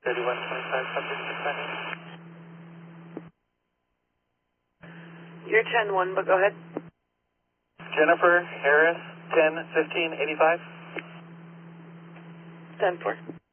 3125, subject responding. You're 10-1, but go ahead. Jennifer Harris, 101585. 10-4.